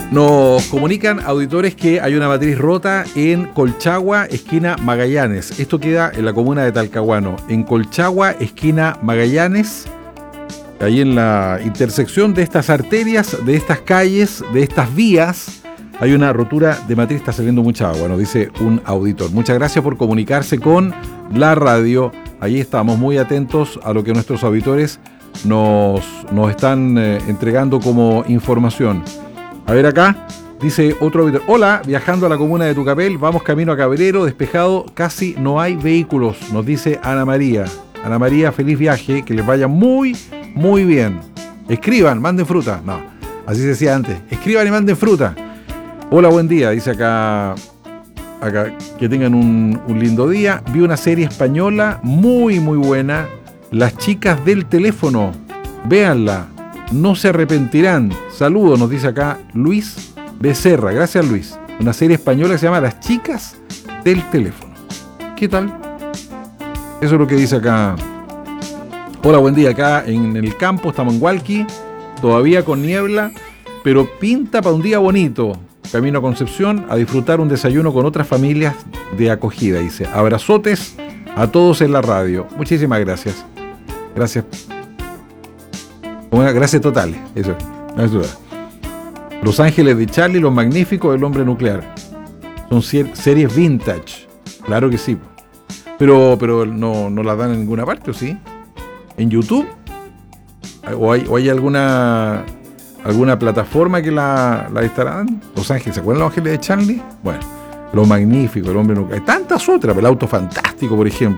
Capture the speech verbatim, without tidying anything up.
Nos comunican auditores que hay una matriz rota en Colchagua, esquina Magallanes. Esto queda en la comuna de Talcahuano. En Colchagua, esquina Magallanes, ahí en la intersección de estas arterias, de estas calles, de estas vías, hay una rotura de matriz, está saliendo mucha agua, nos dice un auditor. Muchas gracias por comunicarse con la radio. Ahí estamos muy atentos a lo que nuestros auditores nos, nos están eh, entregando como información. A ver acá, dice otro auditor. Hola, viajando a la comuna de Tucapel, vamos camino a Cabrero, despejado, casi no hay vehículos, nos dice Ana María. Ana María, feliz viaje, que les vaya muy, muy bien. Escriban, manden fruta. No, así se decía antes. Escriban y manden fruta. Hola, buen día, dice acá, acá que tengan un, un lindo día. Vi una serie española muy, muy buena, Las chicas del teléfono. Véanla. No se arrepentirán. Saludos, nos dice acá Luis Becerra. Gracias, Luis. Una serie española que se llama Las chicas del teléfono. ¿Qué tal? Eso es lo que dice acá. Hola, buen día. Acá en el campo, estamos en Hualqui, todavía con niebla, pero pinta para un día bonito. Camino a Concepción a disfrutar un desayuno con otras familias de acogida. Dice, abrazotes a todos en la radio. Muchísimas gracias. Gracias. Una gracias totales, eso, no es duda. Los Ángeles de Charlie, Los Magníficos, El Hombre Nuclear. Son series vintage, claro que sí. Pero, pero no, no las dan en ninguna parte, ¿o sí? ¿En YouTube? ¿O hay, o hay alguna alguna plataforma que la, la estarán? Los Ángeles, ¿se acuerdan Los Ángeles de Charlie? Bueno, Los Magníficos, El Hombre Nuclear. Hay tantas otras, El Auto Fantástico, por ejemplo.